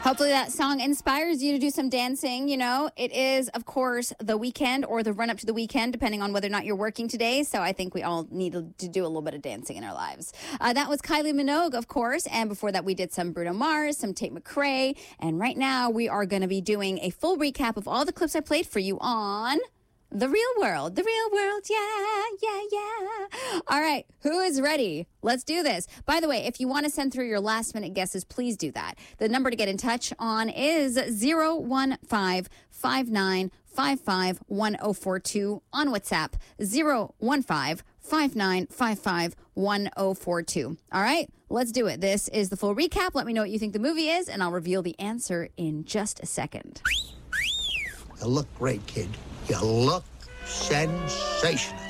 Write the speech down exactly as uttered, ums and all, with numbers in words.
Hopefully that song inspires you to do some dancing. You know, it is, of course, the weekend or the run up to the weekend, depending on whether or not you're working today. So I think we all need to do a little bit of dancing in our lives. Uh, that was Kylie Minogue, of course. And before that, we did some Bruno Mars, some Tate McRae. And right now we are going to be doing a full recap of all the clips I played for you on The Real World. The Real World. Yeah, yeah, yeah. All right. Who is ready? Let's do this. By the way, if you want to send through your last minute guesses, please do that. The number to get in touch on is zero one five five nine five five one zero four two on WhatsApp, zero one five five nine five five one zero four two. All right, let's do it. This is the full recap. Let me know what you think the movie is, and I'll reveal the answer in just a second. You look great, kid. You look sensational.